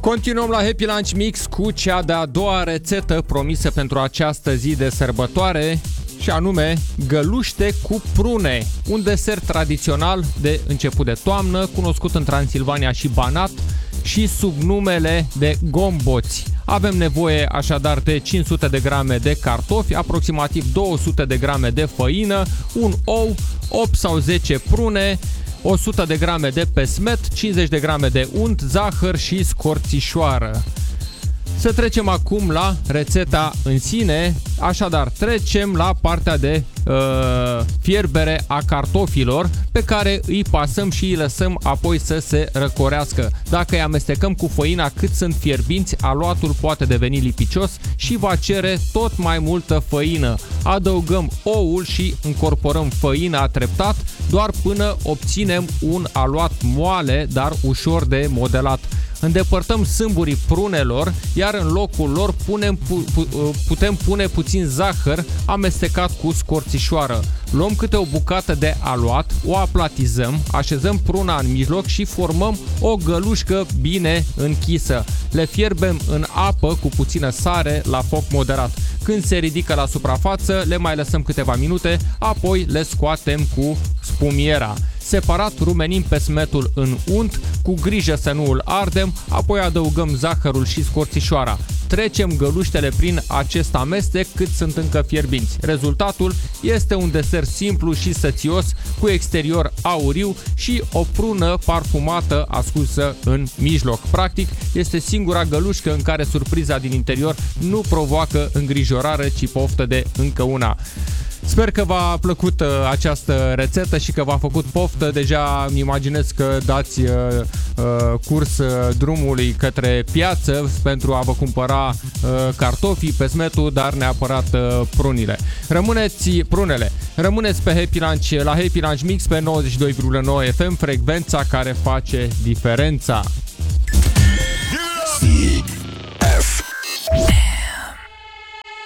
Continuăm la Happy Lunch Mix cu cea de-a doua rețetă promisă pentru această zi de sărbătoare, și anume găluște cu prune, un desert tradițional de început de toamnă, cunoscut în Transilvania și Banat și sub numele de gomboți. Avem nevoie așadar de 500 de grame de cartofi, aproximativ 200 de grame de făină, un ou, 8 sau 10 prune, 100 de grame de pesmet, 50 de grame de unt, zahăr și scorțișoară. Să trecem acum la rețeta în sine, așadar trecem la partea de fierbere a cartofilor, pe care îi pasăm și îi lăsăm apoi să se răcorească. Dacă îi amestecăm cu făina cât sunt fierbinți, aluatul poate deveni lipicios și va cere tot mai multă făină. Adăugăm oul și încorporăm făina treptat, doar până obținem un aluat moale, dar ușor de modelat. Îndepărtăm sâmburii prunelor, iar în locul lor putem pune puțin zahăr amestecat cu scorțișoară. Luăm câte o bucată de aluat, o aplatizăm, așezăm pruna în mijloc și formăm o gălușcă bine închisă. Le fierbem în apă cu puțină sare la foc moderat. Când se ridică la suprafață, le mai lăsăm câteva minute, apoi le scoatem cu spumiera. Separat rumenim pesmetul în unt, cu grijă să nu îl ardem, apoi adăugăm zahărul și scorțișoara. Trecem găluștele prin acest amestec cât sunt încă fierbinți. Rezultatul este un desert simplu și sățios, cu exterior auriu și o prună parfumată ascunsă în mijloc. Practic, este singura gălușcă în care surpriza din interior nu provoacă îngrijorare, ci poftă de încă una. Sper că v-a plăcut această rețetă și că v-a făcut poftă. Deja îmi imaginez că dați curs drumului către piață pentru a vă cumpăra cartofii, pesmetul, dar neapărat prunele. Rămâneți pe Happy Lunch, la Happy Lunch Mix pe 92,9 FM, frecvența care face diferența.